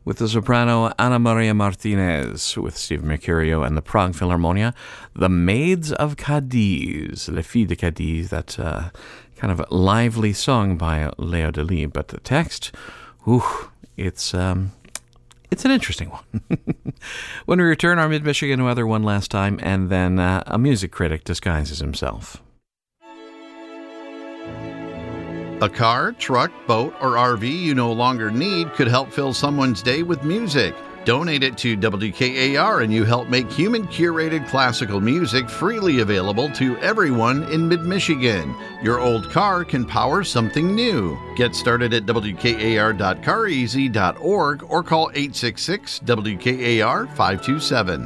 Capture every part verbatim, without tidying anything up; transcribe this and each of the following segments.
with the soprano Ana Maria Martinez, with Steve Mercurio and the Prague Philharmonia, The Maids of Cadiz, Les Filles de Cadiz, that uh, kind of lively song by Leo Delibes. But the text, whew, it's... Um, It's an interesting one. When we return, our Mid-Michigan weather one last time, and then uh, a music critic disguises himself. A car, truck, boat, or R V you no longer need could help fill someone's day with music. Donate it to W K A R and you help make human-curated classical music freely available to everyone in mid-Michigan. Your old car can power something new. Get started at W K A R dot car easy dot org or call eight six six W K A R five two seven.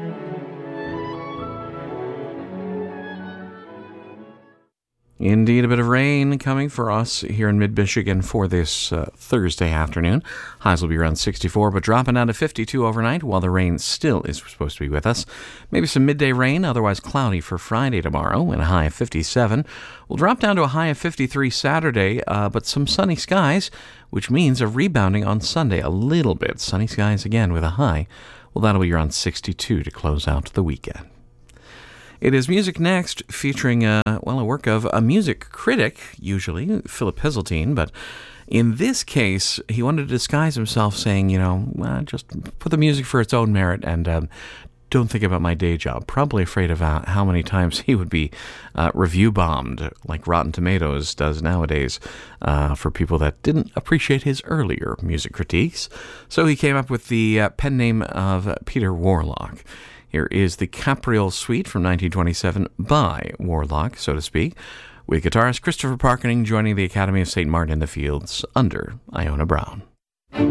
Indeed, a bit of rain coming for us here in mid-Michigan for this uh, Thursday afternoon. Highs will be around sixty-four, but dropping down to fifty-two overnight while the rain still is supposed to be with us. Maybe some midday rain, otherwise cloudy for Friday tomorrow, and a high of fifty-seven. We'll drop down to a high of fifty-three Saturday, uh, but some sunny skies, which means a rebounding on Sunday a little bit. Sunny skies again with a high. Well, that'll be around sixty-two to close out the weekend. It is Music Next, featuring, uh, well, a work of a music critic, usually, Philip Heseltine, but in this case, he wanted to disguise himself saying, you know, uh, just put the music for its own merit and um, don't think about my day job. Probably afraid of uh, how many times he would be uh, review bombed, like Rotten Tomatoes does nowadays, uh, for people that didn't appreciate his earlier music critiques. So he came up with the uh, pen name of Peter Warlock. Here is the Capriole Suite from nineteen twenty-seven by Warlock, so to speak, with guitarist Christopher Parkening joining the Academy of Saint Martin in the Fields under Iona Brown.